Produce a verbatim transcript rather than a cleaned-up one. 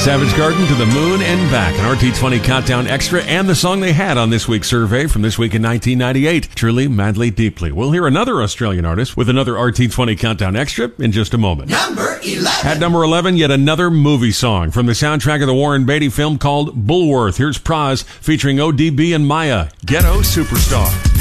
Savage Garden to the Moon and Back, an R T twenty Countdown Extra, and the song they had on this week's survey from this week in nineteen ninety-eight, Truly, Madly, Deeply. We'll hear another Australian artist with another R T twenty Countdown Extra in just a moment. Number eleven. At number eleven, yet another movie song from the soundtrack of the Warren Beatty film called Bulworth. Here's Praz featuring O D B and Maya, Ghetto Superstar.